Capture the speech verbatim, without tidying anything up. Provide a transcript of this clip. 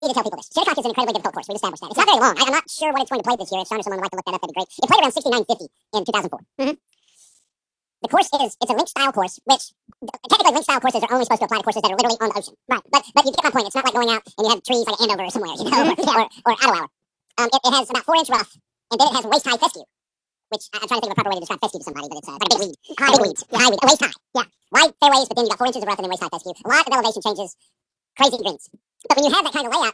need to tell people this. Shinnecock is an incredibly difficult course. We've established that. It's not very long. I, I'm not sure what it's going to play this year. If Sean or someone would like to look that up, that'd be great. It played around sixty-nine fifty in two thousand four. Mm-hmm. The course is, it's a link style course, which technically link style courses are only supposed to apply to courses that are literally on the ocean. Right. But but you get my point. It's not like going out and you have trees like Andover or somewhere, you know, or, or, or Ottawa. Um, it, it has about four inch rough, and then it has waist high fescue, which I, I'm trying to think of a proper way to describe fescue to somebody, but it's uh, like a big weed. High big weed. Yeah, high weed. Waist high. Yeah. Wide fairways, but then you got four inches of rough and then waist high fescue. A lot of elevation changes, crazy greens. But when you have that kind of layout,